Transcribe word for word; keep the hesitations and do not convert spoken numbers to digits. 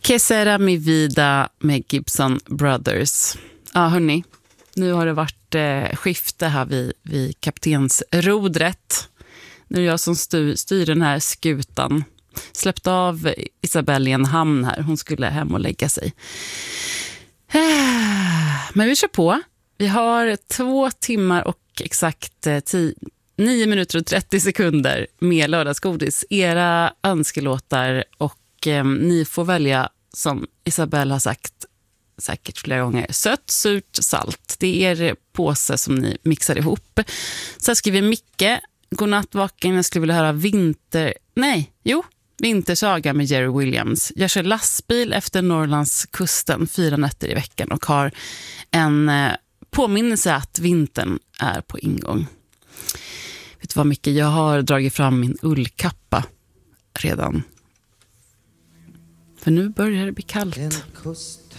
Que sera mi vida med Gibson Brothers. Ja, hörni. Nu har det varit eh, skifte här vid, vid kaptensrodret. Nu är jag som styr, styr den här skutan. Släppte av Isabelle i en hamn här. Hon skulle hem och lägga sig. Men vi kör på. Vi har två timmar och exakt eh, tio, nio minuter och trettio sekunder med lördagsgodis. Era önskelåtar och eh, ni får välja, som Isabelle har sagt säkert flera gånger, sött, surt, salt. Det är er påse som ni mixar ihop. Så skriver Micke, godnatt vaken, jag skulle vilja höra vinter... Nej, jo, Vintersaga med Jerry Williams. Jag kör lastbil efter Norrlands kusten fyra nätter i veckan och har en eh, påminnelse att vintern är på ingång. Vet du vad, Micke? Jag har dragit fram min ullkappa redan. För nu börjar det bli kallt. En kust